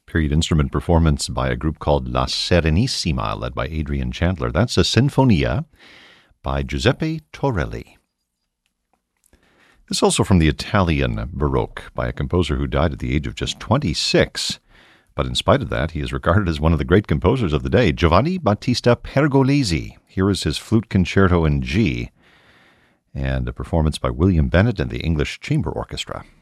period instrument performance by a group called La Serenissima, led by Adrian Chandler. That's a Sinfonia by Giuseppe Torelli. This is also from the Italian Baroque by a composer who died at the age of just 26. But in spite of that, he is regarded as one of the great composers of the day, Giovanni Battista Pergolesi. Here is his Flute Concerto in G, and a performance by William Bennett and the English Chamber Orchestra.